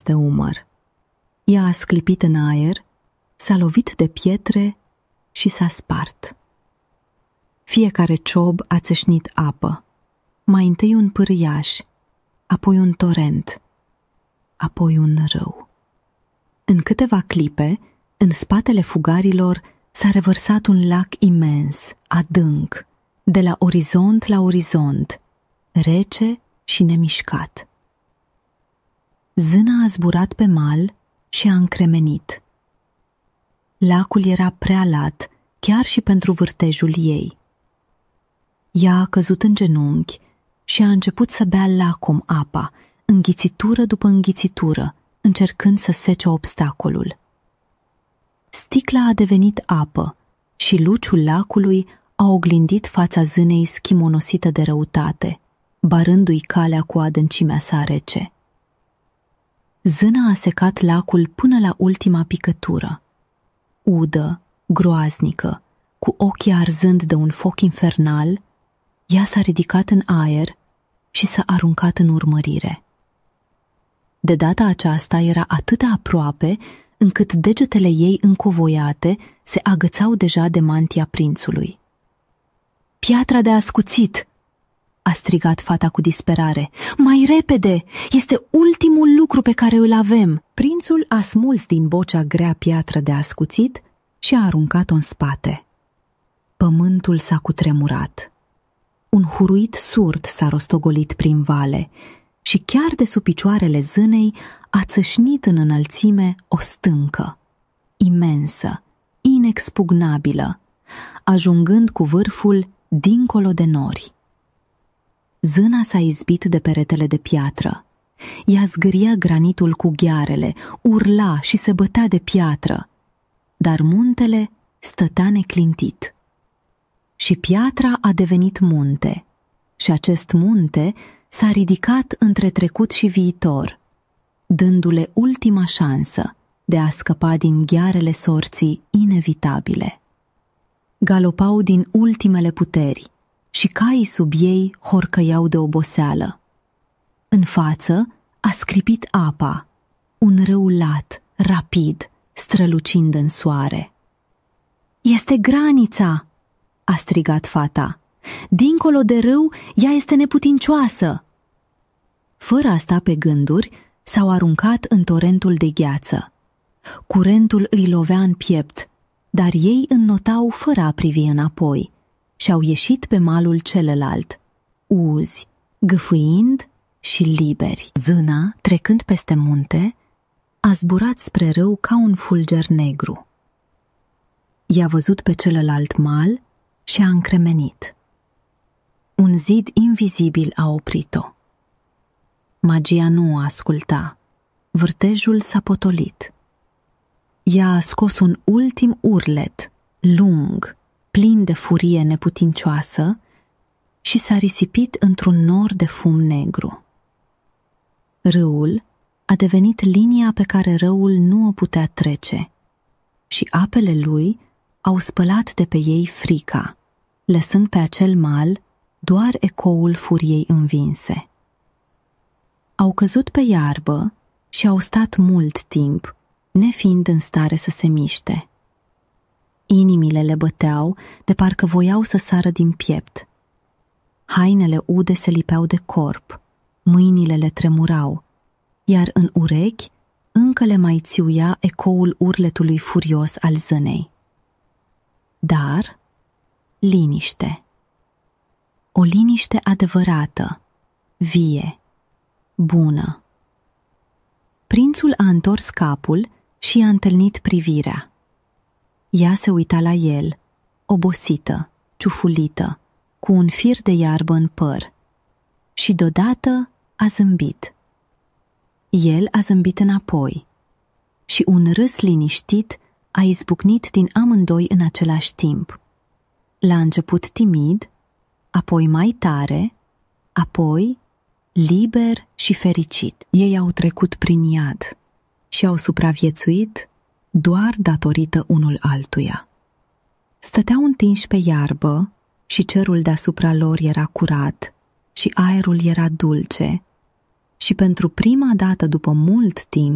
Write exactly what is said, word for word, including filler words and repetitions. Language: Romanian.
peste umăr. Ea a sclipit în aer, s-a lovit de pietre și s-a spart. Fiecare ciob a țâșnit apă, mai întâi un pârâiaș, apoi un torent, apoi un râu. În câteva clipe, în spatele fugarilor s-a revărsat un lac imens, adânc, de la orizont la orizont, rece și nemișcat. Zâna a zburat pe mal și a încremenit. Lacul era prea lat, chiar și pentru vârtejul ei. Ea a căzut în genunchi și a început să bea lacom apa, înghițitură după înghițitură, încercând să sece obstacolul. Sticla a devenit apă și luciul lacului a oglindit fața zânei schimonosită de răutate, barându-i calea cu adâncimea sa rece. Zâna a secat lacul până la ultima picătură. Udă, groaznică, cu ochii arzând de un foc infernal, ea s-a ridicat în aer și s-a aruncat în urmărire. De data aceasta era atât de aproape, încât degetele ei încovoiate se agățau deja de mantia prințului. "Piatra de ascuțit!" a strigat fata cu disperare. "Mai repede! Este ultimul lucru pe care îl avem!" Prințul a smuls din bocea grea piatră de ascuțit și a aruncat-o în spate. Pământul s-a cutremurat. Un huruit surd s-a rostogolit prin vale și chiar de sub picioarele zânei a țâșnit în înălțime o stâncă, imensă, inexpugnabilă, ajungând cu vârful dincolo de nori. Zâna s-a izbit de peretele de piatră. Ea zgâria granitul cu ghearele, urla și se bătea de piatră, dar muntele stătea neclintit. Și piatra a devenit munte, și acest munte s-a ridicat între trecut și viitor, dându-le ultima șansă de a scăpa din ghearele sorții inevitabile. Galopau din ultimele puteri și caii sub ei horcăiau de oboseală. În față a scripit apa, un râu lat, rapid, strălucind în soare. "Este granița!" a strigat fata. "Dincolo de râu, ea este neputincioasă!" Fără a sta pe gânduri, s-au aruncat în torentul de gheață. Curentul îi lovea în piept, dar ei înnotau fără a privi înapoi și au ieșit pe malul celălalt, uzi, gâfâind și liberi. Zâna, trecând peste munte, a zburat spre râu ca un fulger negru. I-a văzut pe celălalt mal și a încremenit. Un zid invizibil a oprit-o. Magia nu o asculta. Vârtejul s-a potolit. Ea a scos un ultim urlet, lung, plin de furie neputincioasă, și s-a risipit într-un nor de fum negru. Râul a devenit linia pe care răul nu o putea trece și apele lui au spălat de pe ei frica, lăsând pe acel mal doar ecoul furiei învinse. Au căzut pe iarbă și au stat mult timp, nefiind în stare să se miște. Inimile le băteau de parcă voiau să sară din piept. Hainele ude se lipeau de corp, mâinile le tremurau, iar în urechi încă le mai țiuia ecoul urletului furios al zânei. Dar liniște. O liniște adevărată, vie, bună. Prințul a întors capul și i-a întâlnit privirea. Ea se uita la el, obosită, ciufulită, cu un fir de iarbă în păr, și deodată a zâmbit. El a zâmbit înapoi și un râs liniștit a izbucnit din amândoi în același timp. La început timid, apoi mai tare, apoi liber și fericit. Ei au trecut prin iad și au supraviețuit doar datorită unul altuia. Stăteau întinși pe iarbă și cerul deasupra lor era curat și aerul era dulce și pentru prima dată după mult timp